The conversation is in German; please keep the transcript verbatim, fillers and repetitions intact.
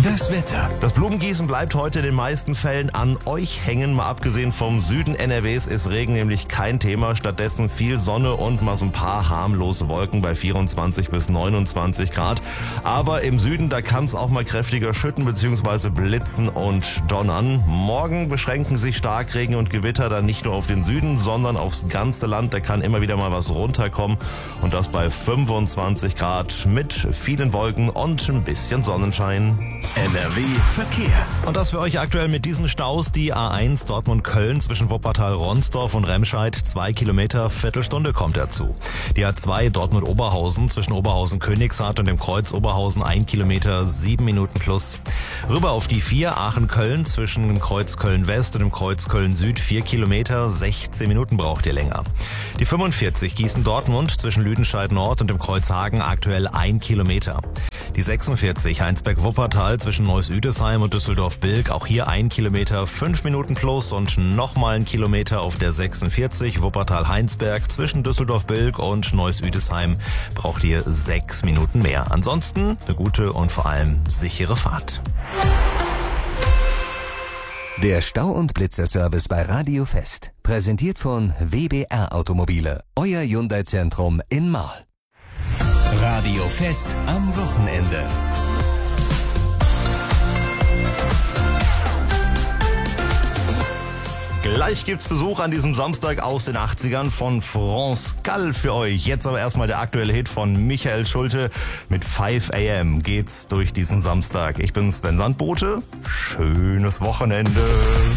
Das Wetter. Das Blumengießen bleibt heute in den meisten Fällen an euch hängen. Mal abgesehen vom Süden N R Ws ist Regen nämlich kein Thema. Stattdessen viel Sonne und mal so ein paar harmlose Wolken bei vierundzwanzig bis neunundzwanzig Grad. Aber im Süden, da kann es auch mal kräftiger schütten bzw. blitzen und donnern. Morgen beschränken sich Starkregen und Gewitter dann nicht nur auf den Süden, sondern aufs ganze Land. Da kann immer wieder mal was runterkommen. Und das bei fünfundzwanzig Grad mit vielen Wolken und ein bisschen Sonnenschein. N R W Verkehr. Und das für euch aktuell mit diesen Staus. Die A eins Dortmund-Köln zwischen Wuppertal-Ronsdorf und Remscheid. Zwei Kilometer, Viertelstunde kommt dazu. Die A zwei Dortmund-Oberhausen zwischen Oberhausen-Königshardt und dem Kreuz Oberhausen. Ein Kilometer, sieben Minuten plus. Rüber auf die vier Aachen-Köln zwischen dem Kreuz Köln-West und dem Kreuz Köln-Süd. Vier Kilometer, sechzehn Minuten braucht ihr länger. Die fünfundvierzig Gießen-Dortmund zwischen Lüdenscheid-Nord und dem Kreuz Hagen. Aktuell ein Kilometer. Die sechsundvierzig Heinsberg-Wuppertal zwischen Neuss-Üdesheim und Düsseldorf-Bilk, auch hier ein Kilometer, fünf Minuten plus und nochmal ein Kilometer auf der sechsundvierzig Wuppertal-Heinsberg zwischen Düsseldorf-Bilk und Neuss-Üdesheim braucht ihr sechs Minuten mehr. Ansonsten eine gute und vor allem sichere Fahrt. Der Stau- und Blitzer-Service bei Radio Fest, präsentiert von W B R Automobile, euer Hyundai-Zentrum in Marl. Radio Fest am Wochenende. Gleich gibt's Besuch an diesem Samstag aus den achtzigern von France Gall für euch. Jetzt aber erstmal der aktuelle Hit von Michael Schulte. Mit five a m geht's durch diesen Samstag. Ich bin Sven Sandbote. Schönes Wochenende.